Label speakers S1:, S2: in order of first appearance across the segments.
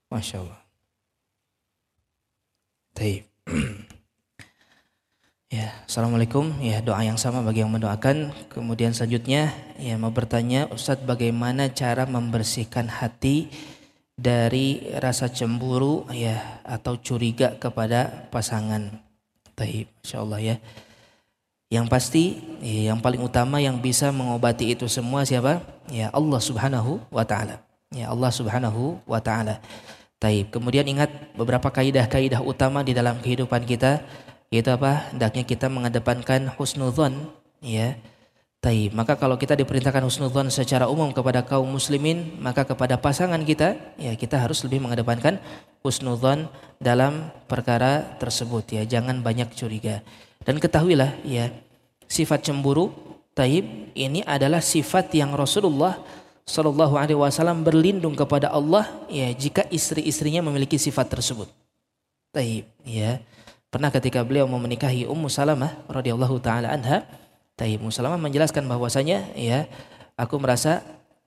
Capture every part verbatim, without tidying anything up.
S1: Masya Allah. Baik. Ya, assalamualaikum. Ya, doa yang sama bagi yang mendoakan. Kemudian selanjutnya, ya mau bertanya, Ustadz, bagaimana cara membersihkan hati dari rasa cemburu, ya, atau curiga kepada pasangan? Baik, Masya Allah ya. Yang pasti, ya, yang paling utama yang bisa mengobati itu semua siapa? Ya, Allah Subhanahu wa Ta'ala. Ya, Allah Subhanahu wa Ta'ala. Taib. Kemudian ingat beberapa kaidah-kaidah utama di dalam kehidupan kita, yaitu apa? Hendaknya kita mengedepankan husnudzon, ya. Taib. Maka kalau kita diperintahkan husnudzon secara umum kepada kaum muslimin, maka kepada pasangan kita, ya kita harus lebih mengedepankan husnudzon dalam perkara tersebut, ya. Jangan banyak curiga. Dan ketahuilah, ya, sifat cemburu, taib, ini adalah sifat yang Rasulullah Sallallahu Alaihi Wasallam berlindung kepada Allah, ya, jika istri-istrinya memiliki sifat tersebut. Taib, ya. Pernah ketika beliau mau menikahi Ummu Salamah radhiyallahu taala anha, taib, Ummu Salamah menjelaskan bahwasanya, ya, aku merasa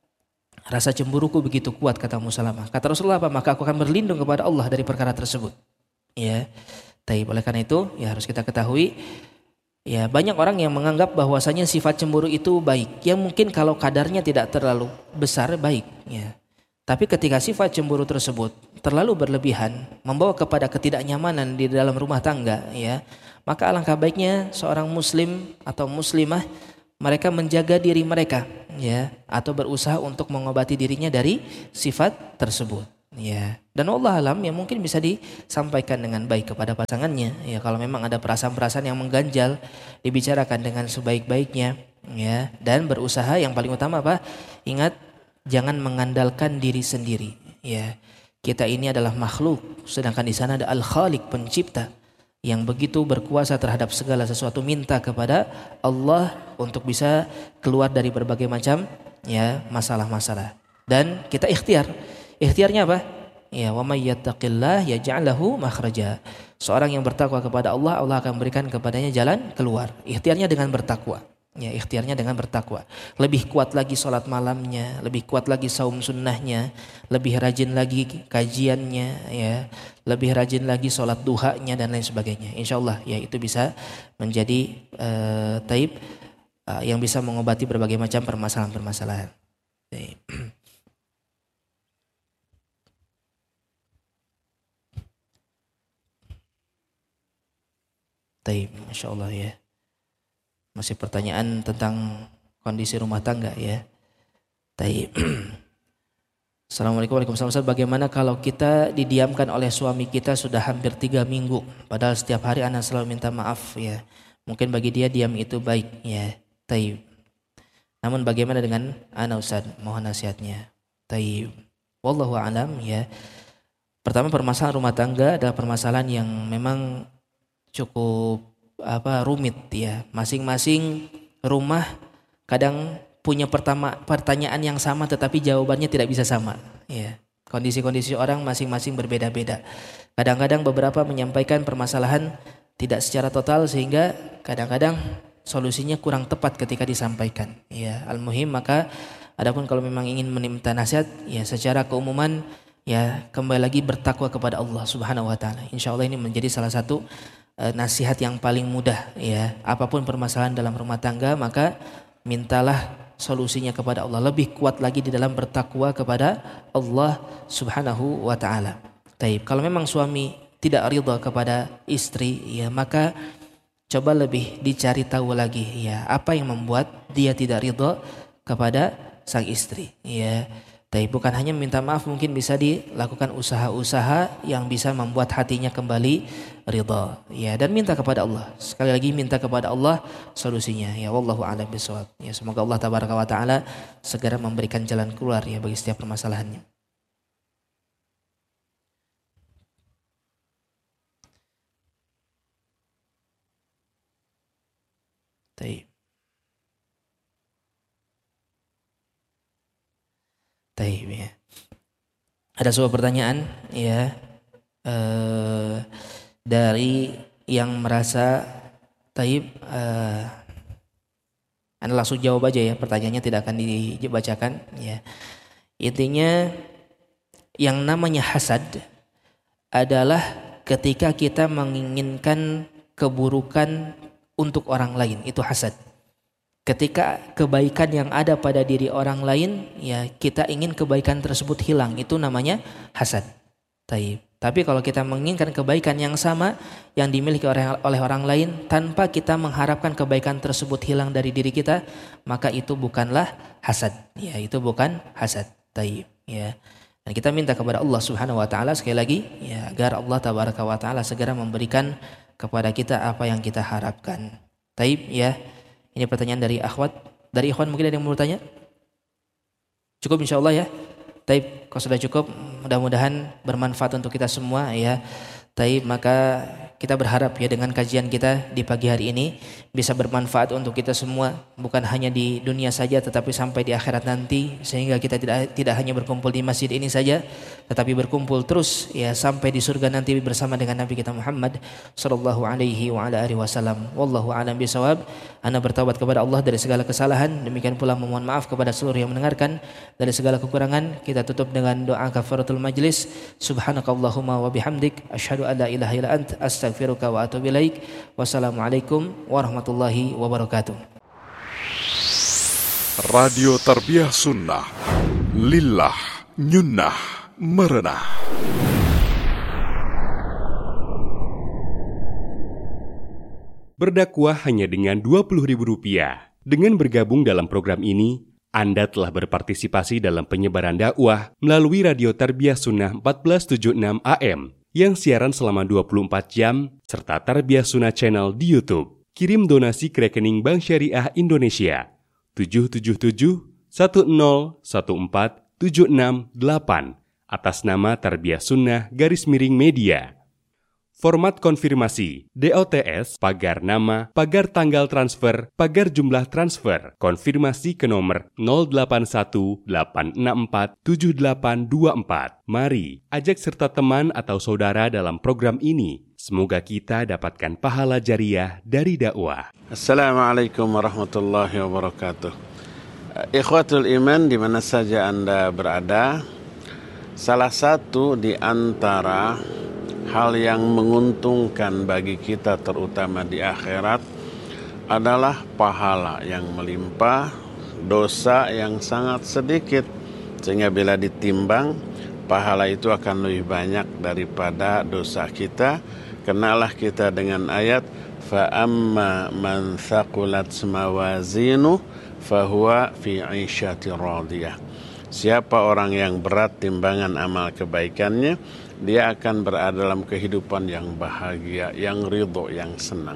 S1: rasa cemburuku begitu kuat, kata Ummu Salamah. Kata Rasulullah apa? Maka aku akan berlindung kepada Allah dari perkara tersebut. Ya. Taib, oleh karena itu, ya harus kita ketahui, ya, banyak orang yang menganggap bahwasanya sifat cemburu itu baik. Yang mungkin kalau kadarnya tidak terlalu besar baik, ya. Tapi ketika sifat cemburu tersebut terlalu berlebihan, membawa kepada ketidaknyamanan di dalam rumah tangga, ya, maka alangkah baiknya seorang muslim atau muslimah mereka menjaga diri mereka, ya, atau berusaha untuk mengobati dirinya dari sifat tersebut. Ya, dan Allah alam, ya, mungkin bisa disampaikan dengan baik kepada pasangannya. Ya, kalau memang ada perasaan-perasaan yang mengganjal, dibicarakan dengan sebaik-baiknya, ya, dan berusaha yang paling utama apa? Ingat, jangan mengandalkan diri sendiri. Ya, kita ini adalah makhluk, sedangkan di sana ada Al-Khaliq, pencipta, yang begitu berkuasa terhadap segala sesuatu. Minta kepada Allah untuk bisa keluar dari berbagai macam, ya, masalah-masalah. Dan kita ikhtiar. Ikhtiarnya apa? Ya, wa may yattaqillah yaj'al lahu makhraja. Seorang yang bertakwa kepada Allah, Allah akan berikan kepadanya jalan keluar. Ikhtiarnya dengan bertakwa. Ya, ikhtiarnya dengan bertakwa. Lebih kuat lagi salat malamnya, lebih kuat lagi saum sunnahnya, lebih rajin lagi kajiannya, ya, lebih rajin lagi salat duhanya dan lain sebagainya. Insyaallah, ya, itu bisa menjadi uh, taib uh, yang bisa mengobati berbagai macam permasalahan-permasalahan. Taib. Taib, Masya Allah, ya. Masih pertanyaan tentang kondisi rumah tangga, ya. Taib. Assalamualaikum warahmatullahi wabarakatuh. Bagaimana kalau kita didiamkan oleh suami kita sudah hampir tiga minggu, padahal setiap hari anak selalu minta maaf, ya. Mungkin bagi dia diam itu baik, ya. Taib. Namun bagaimana dengan anak, Ustaz? Mohon nasihatnya. Taib. Wallahu a'lam, ya. Pertama, permasalahan rumah tangga adalah permasalahan yang memang cukup apa rumit, ya. Masing-masing rumah kadang punya pertama pertanyaan yang sama tetapi jawabannya tidak bisa sama, ya. Kondisi-kondisi orang masing-masing berbeda-beda. Kadang-kadang beberapa menyampaikan permasalahan tidak secara total sehingga kadang-kadang solusinya kurang tepat ketika disampaikan, ya. Al-muhim, maka adapun kalau memang ingin meminta nasihat, ya, secara keumuman, ya, kembali lagi bertakwa kepada Allah Subhanahu wa taala. Insyaallah ini menjadi salah satu nasihat yang paling mudah, ya. Apapun permasalahan dalam rumah tangga, maka mintalah solusinya kepada Allah. Lebih kuat lagi di dalam bertakwa kepada Allah Subhanahu wa taala. Taib. Kalau memang suami tidak ridha kepada istri, ya, maka coba lebih dicari tahu lagi, ya, apa yang membuat dia tidak ridha kepada sang istri, ya. Tapi bukan hanya minta maaf, mungkin bisa dilakukan usaha-usaha yang bisa membuat hatinya kembali ridha, ya, dan minta kepada Allah. Sekali lagi minta kepada Allah solusinya, ya. Wallahu a'lam bishawab. Ya, semoga Allah tabaraka wa taala segera memberikan jalan keluar, ya, bagi setiap permasalahannya. Taib. Taib, ya. Ada sebuah pertanyaan, ya, eh, dari yang merasa taib, eh, Anda langsung jawab aja, ya, pertanyaannya tidak akan dibacakan, ya. Intinya yang namanya hasad adalah ketika kita menginginkan keburukan untuk orang lain, itu hasad. Ketika kebaikan yang ada pada diri orang lain, ya kita ingin kebaikan tersebut hilang, itu namanya hasad. Taib. Tapi kalau kita menginginkan kebaikan yang sama yang dimiliki oleh, oleh orang lain tanpa kita mengharapkan kebaikan tersebut hilang dari diri kita, maka itu bukanlah hasad. Ya, itu bukan hasad. Taib. Ya. Dan kita minta kepada Allah Subhanahu wa taala sekali lagi ya agar Allah tabaraka wa taala segera memberikan kepada kita apa yang kita harapkan. Taib ya. Ini pertanyaan dari akhwat. Dari ikhwan mungkin ada yang mau bertanya? Cukup insyaallah ya. Taib, kalau sudah cukup, mudah-mudahan bermanfaat untuk kita semua ya. Taib, maka kita berharap ya dengan kajian kita di pagi hari ini bisa bermanfaat untuk kita semua, bukan hanya di dunia saja tetapi sampai di akhirat nanti, sehingga kita tidak tidak hanya berkumpul di masjid ini saja tetapi berkumpul terus ya sampai di surga nanti bersama dengan Nabi kita Muhammad sallallahu alaihi wa ala alihi wasallam. Wallahu a'lam bishawab. Ana bertaubat kepada Allah dari segala kesalahan, demikian pula memohon maaf kepada seluruh yang mendengarkan dari segala kekurangan. Kita tutup dengan doa kafaratul majlis. Subhanakallahumma wa bihamdik asyhadu an la ilaha illa anta astaghfiruka wa atubu ilaik. Wassalamualaikum warahmatullahi wabarakatuh.
S2: Radio Tarbiyah Sunnah Lillah Nyunnah Merenah.
S3: Berdakwah hanya dengan dua puluh ribu rupiah. Dengan bergabung dalam program ini, Anda telah berpartisipasi dalam penyebaran dakwah melalui Radio Tarbiyah Sunnah empat belas tujuh puluh enam A M yang siaran selama dua puluh empat jam serta Tarbiyah Sunnah Channel di YouTube. Kirim donasi ke rekening Bank Syariah Indonesia tujuh tujuh tujuh satu nol satu empat tujuh enam delapan atas nama Tarbiyah Sunnah garis miring media. Format konfirmasi, D O T S, pagar nama, pagar tanggal transfer, pagar jumlah transfer, konfirmasi ke nomor nol delapan satu delapan enam empat tujuh delapan dua empat. Mari, ajak serta teman atau saudara dalam program ini. Semoga kita dapatkan pahala jariah dari dakwah.
S4: Assalamualaikum warahmatullahi wabarakatuh. Ikhwatul iman di mana saja Anda berada, salah satu di antara hal yang menguntungkan bagi kita terutama di akhirat adalah pahala yang melimpah, dosa yang sangat sedikit. Sehingga bila ditimbang, pahala itu akan lebih banyak daripada dosa kita. Kenalah kita dengan ayat fa amma man thaqulat mawazinu fahuwa fi 'ishatir radiyah. Siapa orang yang berat timbangan amal kebaikannya, dia akan berada dalam kehidupan yang bahagia, yang ridho, yang senang.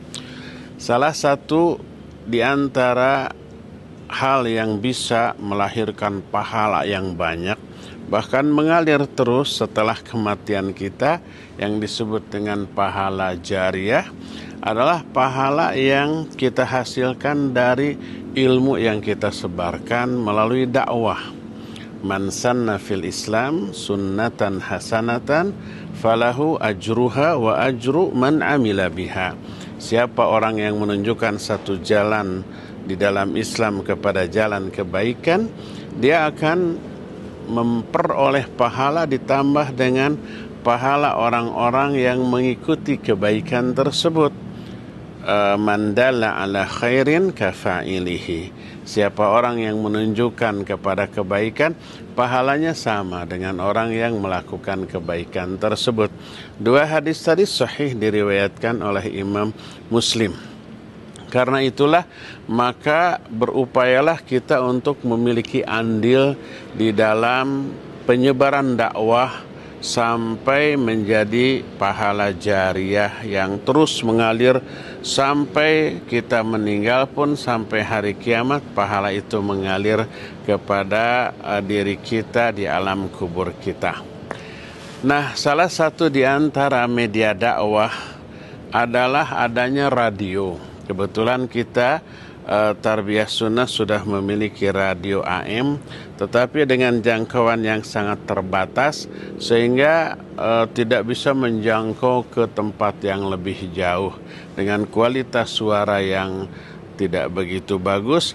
S4: Salah satu di antara hal yang bisa melahirkan pahala yang banyak, bahkan mengalir terus setelah kematian kita, yang disebut dengan pahala jariah, adalah pahala yang kita hasilkan dari ilmu yang kita sebarkan melalui dakwah. Man sanna fil Islam sunnatan hasanatan falahu ajruha wa ajru man amila biha. Siapa orang yang menunjukkan satu jalan di dalam Islam kepada jalan kebaikan, dia akan memperoleh pahala ditambah dengan pahala orang-orang yang mengikuti kebaikan tersebut. Man dalla ala khairin kafa'ilihi. Siapa orang yang menunjukkan kepada kebaikan, pahalanya sama dengan orang yang melakukan kebaikan tersebut. Dua hadis tadi sahih diriwayatkan oleh Imam Muslim. Karena itulah maka berupayalah kita untuk memiliki andil di dalam penyebaran dakwah sampai menjadi pahala jariah yang terus mengalir sampai kita meninggal pun, sampai hari kiamat pahala itu mengalir kepada uh, diri kita di alam kubur kita. Nah, salah satu di antara media dakwah adalah adanya radio. Kebetulan kita uh, Tarbiyah Sunnah sudah memiliki radio A M, tetapi dengan jangkauan yang sangat terbatas sehingga uh, tidak bisa menjangkau ke tempat yang lebih jauh dengan kualitas suara yang tidak begitu bagus.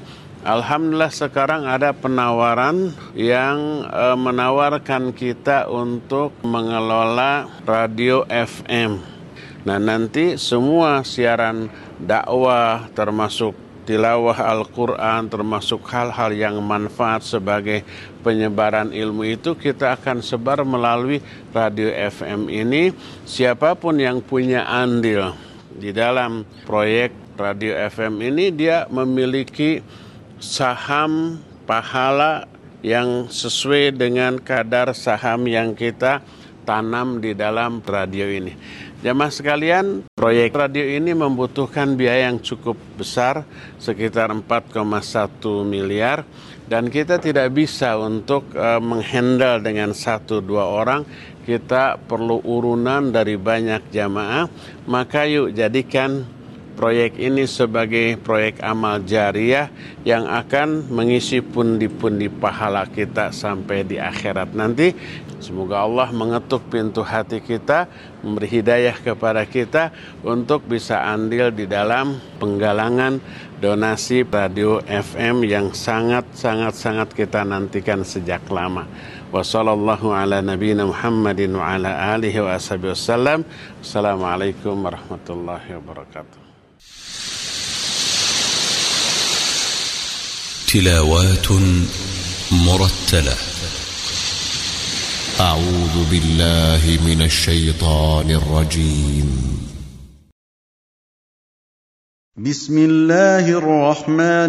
S4: Alhamdulillah sekarang ada penawaran yang e, menawarkan kita untuk mengelola radio F M. Nah, nanti semua siaran dakwah termasuk tilawah Al-Quran, termasuk hal-hal yang manfaat sebagai penyebaran ilmu itu kita akan sebar melalui radio F M ini. Siapapun yang punya andil di dalam proyek radio F M ini, dia memiliki saham pahala yang sesuai dengan kadar saham yang kita tanam di dalam radio ini. Jamaah sekalian, proyek radio ini membutuhkan biaya yang cukup besar, sekitar empat koma satu miliar, dan kita tidak bisa untuk uh, menghandle dengan satu dua orang. Kita perlu urunan dari banyak jamaah. Maka yuk jadikan proyek ini sebagai proyek amal jariah yang akan mengisi pundi-pundi pahala kita sampai di akhirat nanti. Semoga Allah mengetuk pintu hati kita, memberi hidayah kepada kita untuk bisa andil di dalam penggalangan donasi radio F M yang sangat-sangat-sangat kita nantikan sejak lama. Wassallallahu ala nabiyina Muhammadin wa ala alihi wa ashabihi wasallam. Assalamualaikum warahmatullahi wabarakatuh.
S5: تلاوات مرتلة. أعوذ بالله من الشيطان الرجيم.
S6: بسم الله الرحمن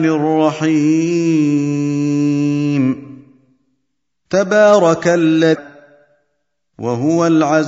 S6: الرحيم. تبارك الذي وهو العزيز